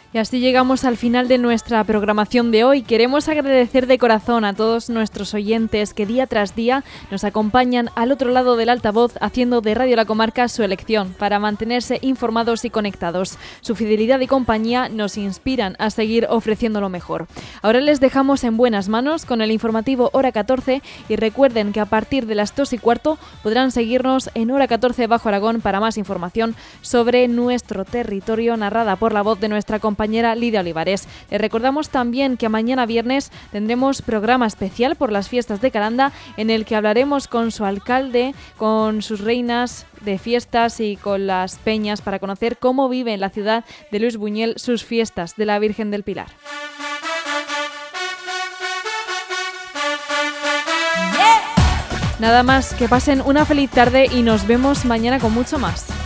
Y así llegamos al final de nuestra programación de hoy. Queremos agradecer de corazón a todos nuestros oyentes que día tras día nos acompañan al otro lado del altavoz haciendo de Radio La Comarca su elección para mantenerse informados y conectados. Su fidelidad y compañía nos inspiran a seguir ofreciendo lo mejor. Ahora les dejamos en buenas manos con el informativo Hora 14 y recuerden que a partir de las 2:15 podrán seguirnos en Hora 14 Bajo Aragón para más información sobre nuestro territorio narrada por la voz de nuestra compañera Lidia Olivares. Les recordamos también que mañana viernes tendremos programa especial por las fiestas de Calanda en el que hablaremos con su alcalde, con sus reinas de fiestas y con las peñas para conocer cómo vive en la ciudad de Luis Buñuel sus fiestas de la Virgen del Pilar. Nada más, que pasen una feliz tarde y nos vemos mañana con mucho más.